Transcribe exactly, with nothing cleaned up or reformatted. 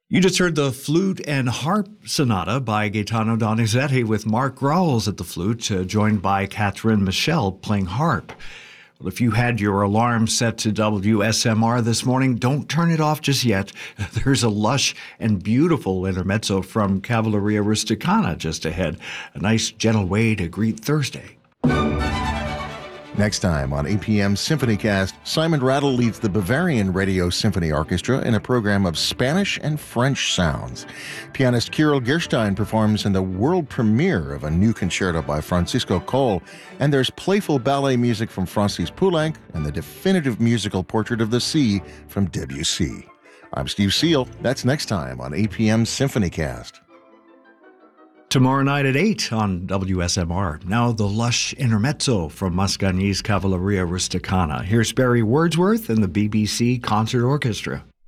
You just heard the Flute and Harp Sonata by Gaetano Donizetti with Mark Growls at the flute, uh, joined by Catherine Michel playing harp. Well, if you had your alarm set to W S M R this morning, don't turn it off just yet. There's a lush and beautiful intermezzo from Cavalleria Rusticana just ahead. A nice, gentle way to greet Thursday. Next time on A P M SymphonyCast, Simon Rattle leads the Bavarian Radio Symphony Orchestra in a program of Spanish and French sounds. Pianist Kirill Gerstein performs in the world premiere of a new concerto by Francisco Coll, and there's playful ballet music from Francis Poulenc and the definitive musical portrait of the sea from Debussy. I'm Steve Seal. That's next time on A P M SymphonyCast. Tomorrow night at eight on W S M R. Now the lush intermezzo from Mascagni's Cavalleria Rusticana. Here's Barry Wordsworth and the B B C Concert Orchestra.